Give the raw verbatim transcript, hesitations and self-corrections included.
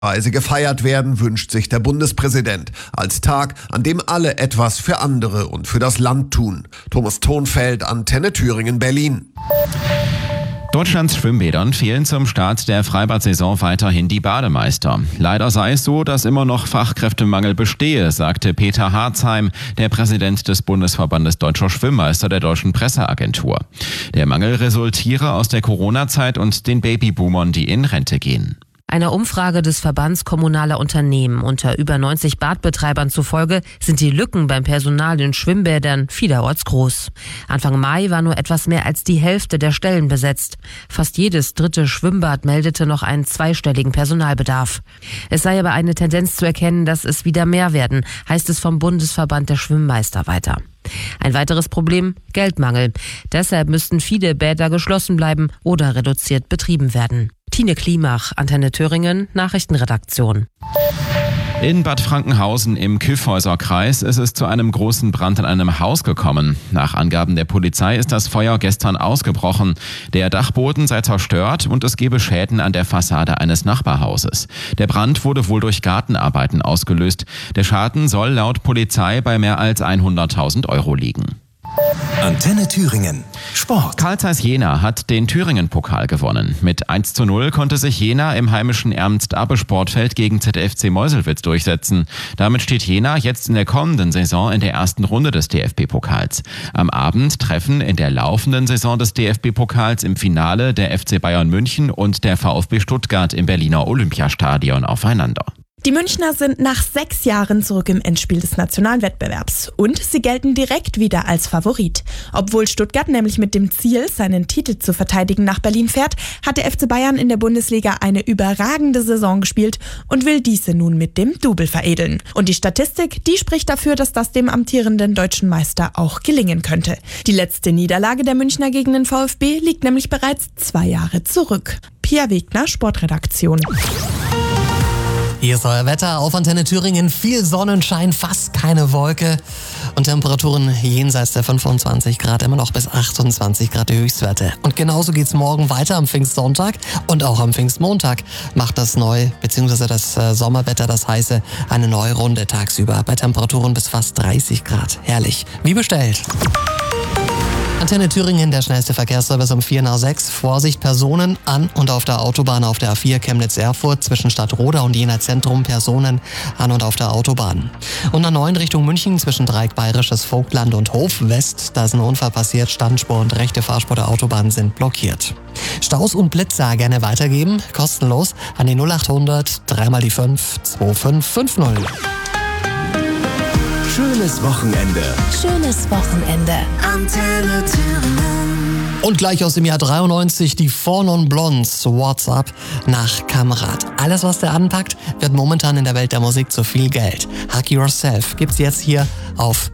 Reise gefeiert werden, wünscht sich der Bundespräsident. Als Tag, an dem alle etwas für andere und für das Land tun. Thomas Thonfeld, Antenne Thüringen, Berlin. Deutschlands Schwimmbädern fehlen zum Start der Freibad-Saison weiterhin die Bademeister. Leider sei es so, dass immer noch Fachkräftemangel bestehe, sagte Peter Harzheim, der Präsident des Bundesverbandes Deutscher Schwimmmeister der Deutschen Presseagentur. Der Mangel resultiere aus der Corona-Zeit und den Babyboomern, die in Rente gehen. Einer Umfrage des Verbands kommunaler Unternehmen unter über neunzig Badbetreibern zufolge sind die Lücken beim Personal in Schwimmbädern vielerorts groß. Anfang Mai war nur etwas mehr als die Hälfte der Stellen besetzt. Fast jedes dritte Schwimmbad meldete noch einen zweistelligen Personalbedarf. Es sei aber eine Tendenz zu erkennen, dass es wieder mehr werden, heißt es vom Bundesverband der Schwimmmeister weiter. Ein weiteres Problem: Geldmangel. Deshalb müssten viele Bäder geschlossen bleiben oder reduziert betrieben werden. Tine Klimach, Antenne Thüringen, Nachrichtenredaktion. In Bad Frankenhausen im Kyffhäuserkreis ist es zu einem großen Brand in einem Haus gekommen. Nach Angaben der Polizei ist das Feuer gestern ausgebrochen. Der Dachboden sei zerstört und es gebe Schäden an der Fassade eines Nachbarhauses. Der Brand wurde wohl durch Gartenarbeiten ausgelöst. Der Schaden soll laut Polizei bei mehr als hunderttausend Euro liegen. Antenne Thüringen. Sport. Carl Zeiss Jena hat den Thüringen-Pokal gewonnen. Mit eins zu null konnte sich Jena im heimischen Ernst-Abbe-Sportfeld gegen Z F C Meuselwitz durchsetzen. Damit steht Jena jetzt in der kommenden Saison in der ersten Runde des D F B-Pokals. Am Abend treffen in der laufenden Saison des D F B-Pokals im Finale der F C Bayern München und der VfB Stuttgart im Berliner Olympiastadion aufeinander. Die Münchner sind nach sechs Jahren zurück im Endspiel des nationalen Wettbewerbs und sie gelten direkt wieder als Favorit. Obwohl Stuttgart nämlich mit dem Ziel, seinen Titel zu verteidigen, nach Berlin fährt, hat der F C Bayern in der Bundesliga eine überragende Saison gespielt und will diese nun mit dem Double veredeln. Und die Statistik, die spricht dafür, dass das dem amtierenden deutschen Meister auch gelingen könnte. Die letzte Niederlage der Münchner gegen den VfB liegt nämlich bereits zwei Jahre zurück. Pia Wegner, Sportredaktion. Hier ist euer Wetter auf Antenne Thüringen. Viel Sonnenschein, fast keine Wolke und Temperaturen jenseits der fünfundzwanzig Grad, immer noch bis achtundzwanzig Grad die Höchstwerte. Und genauso geht's morgen weiter am Pfingstsonntag und auch am Pfingstmontag macht das neu, beziehungsweise das äh, Sommerwetter, das heiße, eine neue Runde tagsüber bei Temperaturen bis fast dreißig Grad. Herrlich. Wie bestellt. Antenne Thüringen, der schnellste Verkehrsservice um vier nach sechs. Vorsicht, Personen an und auf der Autobahn auf der A vier Chemnitz-Erfurt zwischen Stadtroda und Jena Zentrum. Personen an und auf der Autobahn. Und A neun Richtung München zwischen Dreieck Bayerisches Vogtland und Hof West. Da ist ein Unfall passiert. Standspur und rechte Fahrspur der Autobahn sind blockiert. Staus und Blitzer gerne weitergeben. Kostenlos an die null achthundert dreimal die fünf zwei fünf fünf null. Schönes Wochenende. Schönes Wochenende. Antenne Thüringen. Und gleich aus dem Jahr dreiundneunzig die Four Non Blondes, What's Up nach Kamerad. Alles, was der anpackt, wird momentan in der Welt der Musik zu viel Geld. Hug Yourself gibt's jetzt hier auf